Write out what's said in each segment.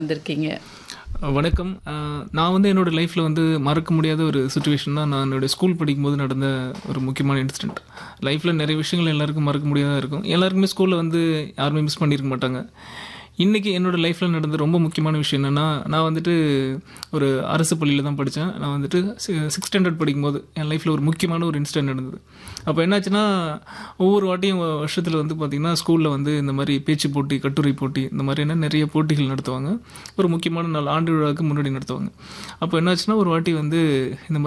வந்திருக்கீங்க. வணக்கம். நான் வந்து என்னோட லைஃப்பில் வந்து மறக்க முடியாத ஒரு சுச்சுவேஷன் தான் நான் என்னுடைய ஸ்கூல் படிக்கும்போது நடந்த ஒரு முக்கியமான இன்சிடென்ட். லைஃப்பில் நிறைய விஷயங்கள் எல்லாருக்கும் மறக்க முடியாததாக இருக்கும். எல்லாருக்குமே ஸ்கூலில் வந்து யாருமே மிஸ் பண்ணியிருக்க மாட்டாங்க. இன்றைக்கி என்னோடய லைஃப்பில் நடந்த ரொம்ப முக்கியமான விஷயம் என்னென்னா, நான் வந்துட்டு ஒரு அரசு பள்ளியில் தான் படித்தேன். நான் வந்துட்டு 6th ஸ்டாண்டர்ட் படிக்கும்போது என் லைஃப்பில் ஒரு முக்கியமான ஒரு இன்சிடென்ட் நடந்தது. அப்போ என்னாச்சுன்னா, ஒவ்வொரு வாட்டியும் வருஷத்தில் வந்து பார்த்திங்கன்னா ஸ்கூலில் வந்து இந்த மாதிரி பேச்சு போட்டி, கட்டுரை போட்டி, இந்த மாதிரியான நிறைய போட்டிகள் நடத்துவாங்க. ஒரு முக்கியமான நாள் ஆண்டு விழாவுக்கு முன்னாடி நடத்துவாங்க. அப்போ என்னாச்சுன்னா, ஒரு வாட்டி வந்து இந்த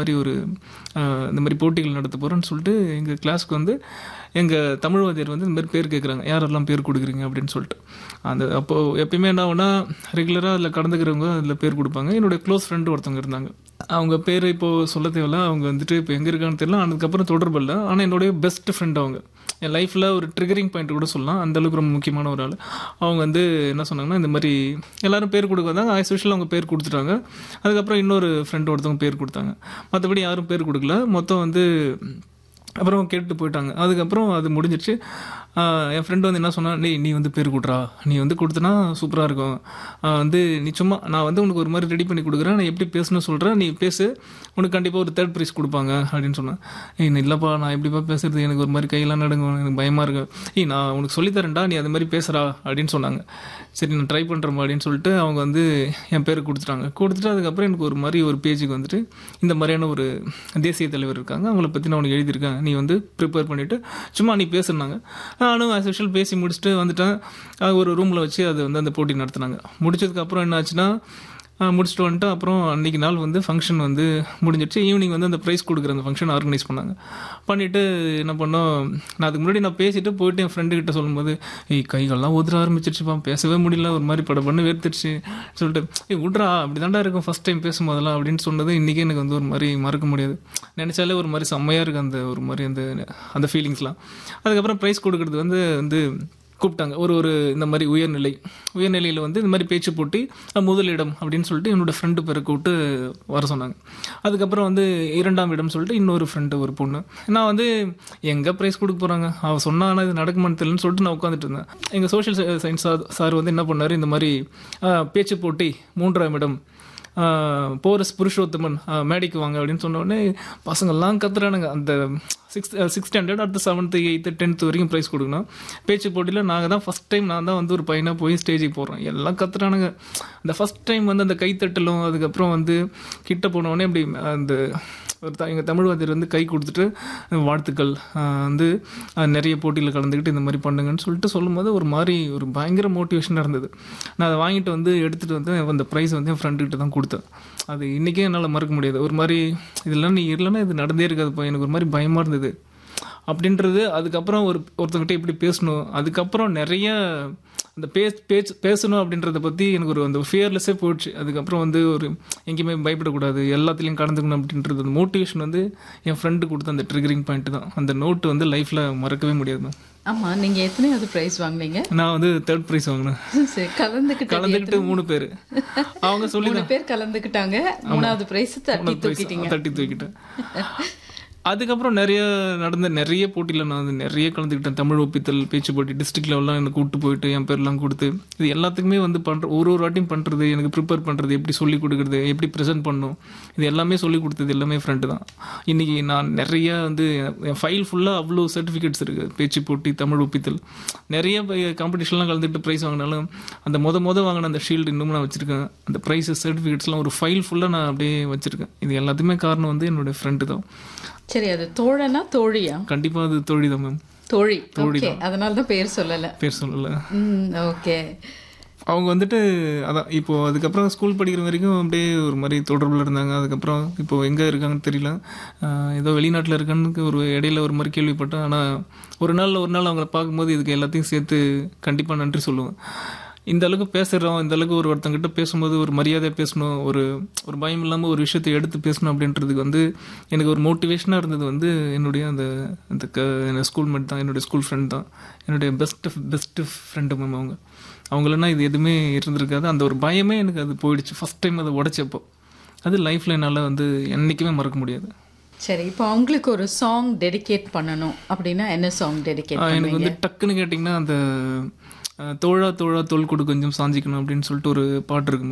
மாதிரி போட்டிகள் நடத்த போகிறோன்னு சொல்லிட்டு எங்கள் கிளாஸ்க்கு வந்து எங்கள் தமிழ் வாத்தியார் வந்து இந்த மாதிரி பேர் கேட்குறாங்க, யாரெல்லாம் பேர் கொடுக்குறீங்க அப்படின்னு சொல்லிட்டு. அப்போது எப்பயுமே என்ன ஆகுனா, ரெகுலராக அதில் கலந்துக்கிறவங்க அதில் பேர் கொடுப்பாங்க. என்னுடைய க்ளோஸ் ஃப்ரெண்டு ஒருத்தவங்க இருந்தாங்க. அவங்க பேர் இப்போது சொல்ல தேவையில்ல. அவங்க வந்துட்டு இப்போ எங்கே இருக்கான்னு தெரியல. அதுக்கப்புறம் தொடர்பு இல்லை. ஆனால் என்னுடைய பெஸ்ட் ஃப்ரெண்ட் அவங்க. என் லைஃப்பில் ஒரு ட்ரிகரிங் பாயிண்ட் கூட சொல்லலாம். அந்தளவுக்கு ரொம்ப முக்கியமான ஒரு ஆள். அவங்க வந்து என்ன சொன்னாங்கன்னா, இந்த மாதிரி எல்லோரும் பேர் கொடுக்க வந்தாங்க. ஆஸ் யூஷுவல் அவங்க பேர் கொடுத்துட்டாங்க. அதுக்கப்புறம் இன்னொரு ஃப்ரெண்டு ஒருத்தவங்க பேர் கொடுத்தாங்க. மற்றபடி யாரும் பேர் கொடுக்கல. மொத்தம் வந்து அப்புறம் கேட்டு போயிட்டாங்க. அதுக்கப்புறம் அது முடிஞ்சிடுச்சு. என் ஃப்ரெண்டு வந்து என்ன சொன்னால், நீ வந்து பேர் கொடுறா, நீ வந்து கொடுத்தனா சூப்பராக இருக்கும், வந்து நீ சும்மா நான் வந்து உனக்கு ஒரு மாதிரி ரெடி பண்ணி கொடுக்குறேன், நான் எப்படி பேசணும்னு சொல்கிறேன், நீ பேசு, உனக்கு கண்டிப்பாக ஒரு 3rd ப்ரைஸ் கொடுப்பாங்க அப்படின்னு சொன்னேன். இல்லைப்பா, நான் எப்படிப்பா பேசுறது, எனக்கு ஒரு மாதிரி கையெல்லாம் நடுங்கும், எனக்கு பயமாக இருக்கு. நான் உனக்கு சொல்லித்தரேன்டா, நீ அது மாதிரி பேசுகிறா அப்படின்னு சொன்னாங்க. சரி, நான் ட்ரை பண்ணுறேன் அப்படின்னு சொல்லிட்டு அவங்க வந்து என் பேர் கொடுத்துட்டாங்க. கொடுத்துட்டு அதுக்கப்புறம் எனக்கு ஒரு மாதிரி ஒரு பேஜுக்கு வந்துட்டு இந்த மாதிரியான ஒரு தேசிய தலைவர் இருக்காங்க, அவங்கள பற்றி நான் உனக்கு எழுதியிருக்கேன், நீ வந்து ப்ரிப்பேர் பண்ணிவிட்டு சும்மா நீ பேசுனாங்க. நானும் ஆஸ் யூஷுவல் பேசி முடிச்சுட்டு வந்துட்டேன். ஒரு ரூமில் வச்சு அது வந்து அந்த போட்டி நடத்துனாங்க. முடிச்சதுக்கப்புறம் என்ன ஆச்சுன்னா, முடிச்சுட்டு வந்துட்டு அப்புறம் அன்றைக்கி நாள் வந்து ஃபங்க்ஷன் வந்து முடிஞ்சிடுச்சு. ஈவினிங் வந்து அந்த ப்ரைஸ் கொடுக்குற அந்த ஃபங்க்ஷன் ஆர்கனைஸ் பண்ணாங்க. பண்ணிவிட்டு என்ன பண்ணோம், நான் அதுக்கு முன்னாடி நான் பேசிவிட்டு போயிட்டு என் ஃப்ரெண்டுக்கிட்ட சொல்லும்போது, கைகள்லாம் உதிர ஆரம்பிச்சிருச்சுப்பா, பேசவே முடியல, ஒரு மாதிரி படப்பண்ணு வேர்த்துருச்சு சொல்லிட்டு, விட்றா அப்படி தாண்டா இருக்கும் ஃபஸ்ட் டைம் பேசும்போதெல்லாம் அப்படின்னு சொன்னது இன்றைக்கி எனக்கு வந்து ஒரு மாதிரி மறக்க முடியாது. நினச்சாலே ஒரு மாதிரி செம்மையாக இருக்குது அந்த ஒரு மாதிரி அந்த ஃபீலிங்ஸ்லாம். அதுக்கப்புறம் ப்ரைஸ் கொடுக்குறது வந்து கூப்பிட்டாங்க. ஒரு இந்த மாதிரி உயர்நிலையில் வந்து இந்த மாதிரி பேச்சு போட்டி முதலிடம் அப்படின்னு சொல்லிட்டு என்னோடய ஃப்ரெண்டு பேரை கூப்பிட்டு வர சொன்னாங்க. அதுக்கப்புறம் வந்து 2ஆம் இடம் சொல்லிட்டு இன்னொரு ஃப்ரெண்டு, ஒரு பொண்ணு. நான் வந்து எங்கே ப்ரைஸ் கொடுக்க போகிறாங்க, அவள் சொன்னா, ஆனால் இது நடக்குமான்னு தெரியலன்னு சொல்லிட்டு நான் உட்காந்துட்டு இருந்தேன். எங்கள் சோஷியல் சயின்ஸ் சார் வந்து என்ன பண்ணார், இந்த மாதிரி பேச்சு போட்டி 3ஆம் இடம் போரஸ் புருஷோத்தமன் மேடைக்கு வாங்க அப்படின்னு சொன்னோடனே பசங்கள்லாம் கத்துறானுங்க. அந்த 6th ஸ்டாண்டர்ட் அடுத்த 7th 8th 10th வரைக்கும் ப்ரைஸ் கொடுக்கணும். பேச்சு போட்டியில் நாங்கள் தான் ஃபஸ்ட் டைம், நான் தான் வந்து ஒரு பையனாக போய் ஸ்டேஜுக்கு போகிறோம். எல்லாம் கத்துறானுங்க. அந்த ஃபஸ்ட் டைம் வந்து அந்த கைத்தட்டலும், அதுக்கப்புறம் வந்து கிட்ட போனோடனே அப்படி அந்த எங்கள் தமிழ் வாத்தியார் வந்து கை கொடுத்துட்டு வாழ்த்துக்கள், வந்து நிறைய போட்டியில் கலந்துக்கிட்டு இந்த மாதிரி பண்ணுங்கன்னு சொல்லிட்டு சொல்லும்போது ஒரு மாதிரி ஒரு பயங்கர மோட்டிவேஷனாக இருந்தது. நான் அதை வாங்கிட்டு வந்து எடுத்துகிட்டு வந்து அந்த ப்ரைஸ் வந்து என் ஃப்ரெண்டுக்கிட்ட தான் கொடுத்தேன். அது இன்றைக்கே என்னால் மறக்க முடியாது. ஒரு மாதிரி இதெல்லாம் நீ இல்லைன்னா இது நடந்தே இருக்காதுப்பா, எனக்கு ஒரு மாதிரி பயமாக இருந்தது அப்படின்றது. அதுக்கப்புறம் ஒருத்தங்கிட்ட எப்படி பேசணும், அதுக்கப்புறம் நிறைய அந்த பேசணும் அப்படின்றத பற்றி எனக்கு அந்த ஃபியர்லெஸ்ஸே போயிடுச்சு. அதுக்கப்புறம் வந்து எங்கேயுமே பயப்படக்கூடாது, எல்லாத்துலேயும் கலந்துக்கணும் அப்படின்றது அந்த மோட்டிவேஷன் வந்து என் ஃப்ரெண்டு கொடுத்த அந்த ட்ரிகரிங் பாயிண்ட் தான். அந்த நோட்டு வந்து லைஃப்பில் மறக்கவே முடியாது மேம். ஆமாம், நீங்கள் எத்தனையாவது ப்ரைஸ் வாங்கினீங்க? நான் வந்து 3rd ப்ரைஸ் வாங்கினேன். சரி, கலந்துக்கிட்டு 3 பேர் அவங்க சொல்லி 3 பேர் கலந்துக்கிட்டாங்க. 3ஆவது ப்ரைஸ் தட்டி தூக்கிட்டேன். அதுக்கப்புறம் நிறைய போட்டியில் நான் வந்து நிறைய கலந்துக்கிட்டேன். தமிழ் ஒப்பித்தல், பேச்சு போட்டி, டிஸ்ட்ரிக்ட் லெவல்லாம் எனக்கு கூப்பிட்டு போயிட்டு என் பேர்லாம் கொடுத்து இது எல்லாத்துக்குமே வந்து ஒரு வாட்டியும் பண்ணுறது, எனக்கு ப்ரிப்பேர் பண்ணுறது, எப்படி சொல்லிக் கொடுக்குறது, எப்படி ப்ரெசென்ட் பண்ணணும், இது எல்லாமே சொல்லிக் கொடுத்தது எல்லாமே ஃப்ரெண்டு தான். இன்றைக்கி நான் நிறைய வந்து என் ஃபைல் ஃபுல்லாக அவ்வளோ சர்டிஃபிகேட்ஸ் இருக்குது. பேச்சு போட்டி, தமிழ் ஒப்பித்தல், நிறைய காம்படிஷன்லாம் கலந்துக்கிட்டு ப்ரைஸ் வாங்கினாலும் அந்த வாங்கின அந்த ஷீல்டு இன்னும் நான் வச்சுருக்கேன். அந்த ப்ரைஸஸ், சர்டிஃபிகேட்ஸ்லாம் ஒரு ஃபைல் ஃபுல்லாக நான் அப்படியே வச்சுருக்கேன். இது எல்லாத்துக்குமே காரணம் வந்து என்னுடைய ஃப்ரெண்டு தான். சரி, அது தோழனா தோழியா? கண்டிப்பாக அது தோழி தான் மேம். தோழி தான். அதனால தான் பேர் சொல்லலை. ஓகே. அவங்க வந்துட்டு அதான் இப்போது அதுக்கப்புறம் ஸ்கூல் படிக்கிற வரைக்கும் அப்படியே ஒரு மாதிரி தொடர்பில் இருந்தாங்க. அதுக்கப்புறம் இப்போது எங்கே இருக்காங்கன்னு தெரியல. ஏதோ வெளிநாட்டில் இருக்கான்னு ஒரு இடையில ஒரு மாதிரி கேள்விப்பட்டேன். ஆனால் ஒரு நாள் அவங்கள பார்க்கும்போது இதுக்கு எல்லாத்தையும் சேர்த்து கண்டிப்பாக நன்றி சொல்லுவேன். இந்த அளவுக்கு பேசுகிறோம், இந்த அளவுக்கு ஒருத்தங்கிட்ட பேசும்போது ஒரு மரியாதையாக பேசணும், ஒரு பயம் இல்லாமல் ஒரு விஷயத்தை எடுத்து பேசணும் அப்படின்றதுக்கு வந்து எனக்கு ஒரு மோட்டிவேஷனாக இருந்தது வந்து என்னுடைய அந்த ஸ்கூல்மேட் தான், என்னுடைய ஸ்கூல் ஃப்ரெண்ட் தான், என்னுடைய பெஸ்ட்டு ஃப்ரெண்டு மேம். அவங்களன்னா இது எதுவுமே இருந்திருக்காது. அந்த ஒரு பயமே எனக்கு அது போயிடுச்சு ஃபஸ்ட் டைம் அதை உடைச்சப்போ. அது லைஃப்பில் என்னால் வந்து என்றைக்குமே மறக்க முடியாது. சரி, இப்போ அவங்களுக்கு ஒரு சாங் டெடிகேட் பண்ணணும் அப்படின்னா என்ன சாங் டெடிகேட்? எனக்கு வந்து டக்குன்னு கேட்டிங்கன்னா அந்த தோழா தோழா தோள் கொடு கொஞ்சம் சாஞ்சிக்கணும் அப்படின்னு சொல்லிட்டு ஒரு பாட்டு இருக்கும்